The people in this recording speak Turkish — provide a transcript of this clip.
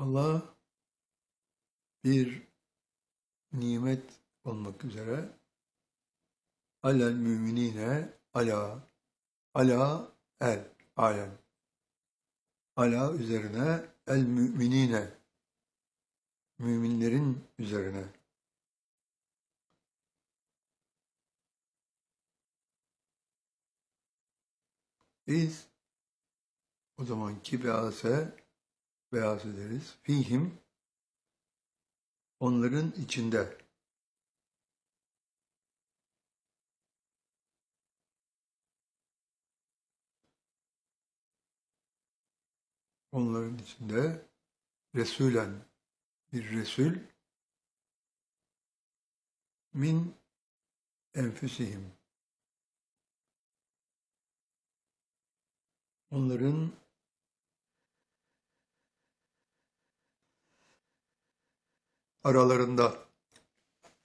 Allah bir nimet olmak üzere alel müminine ala alem ala üzerine el müminine müminlerin üzerine biz o zamanki beas ederiz. Fihim onların içinde Resulen bir Resul min enfüsihim onların aralarında